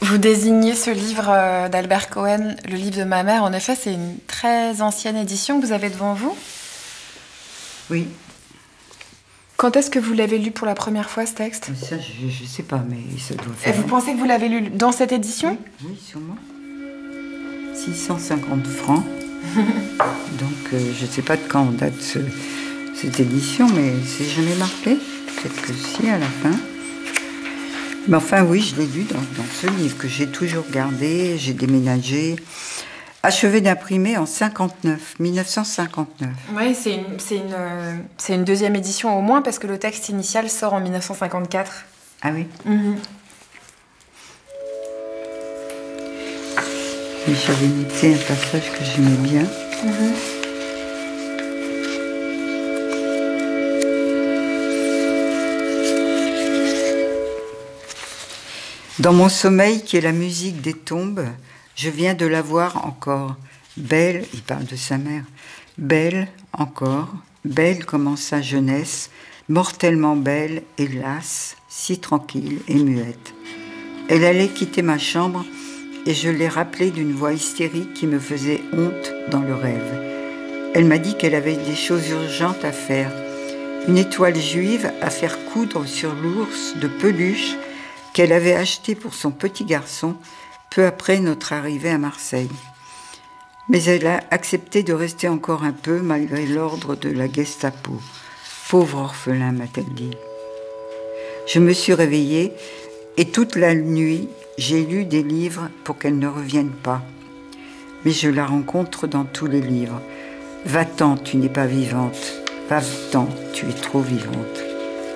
Vous désignez ce livre d'Albert Cohen, Le livre de ma mère. En effet, c'est une très ancienne édition que vous avez devant vous. Oui. Quand est-ce que vous l'avez lu pour la première fois, ce texte? Ça, je sais pas, mais ça doit faire... Et vous pensez que vous l'avez lu dans cette édition? Oui, sûrement. 650 francs. Donc, je ne sais pas de quand date cette édition, mais c'est jamais marqué. Peut-être que si, à la fin. Mais enfin, oui, je l'ai lu dans ce livre que j'ai toujours gardé. J'ai déménagé. Achevé d'imprimer en 1959. Oui, c'est une deuxième édition au moins, parce que le texte initial sort en 1954. Ah oui. Et j'avais noté un passage que j'aimais bien. Dans mon sommeil, qui est la musique des tombes, je viens de la voir encore. Belle, il parle de sa mère, belle encore, belle comme en sa jeunesse, mortellement belle, hélas, si tranquille et muette. Elle allait quitter ma chambre et je l'ai rappelée d'une voix hystérique qui me faisait honte dans le rêve. Elle m'a dit qu'elle avait des choses urgentes à faire. Une étoile juive à faire coudre sur l'ours de peluche qu'elle avait acheté pour son petit garçon peu après notre arrivée à Marseille. Mais elle a accepté de rester encore un peu malgré l'ordre de la Gestapo. Pauvre orphelin, m'a-t-elle dit. Je me suis réveillée et toute la nuit, j'ai lu des livres pour qu'elle ne revienne pas. Mais je la rencontre dans tous les livres. Va-t'en, tu n'es pas vivante. Va-t'en, tu es trop vivante.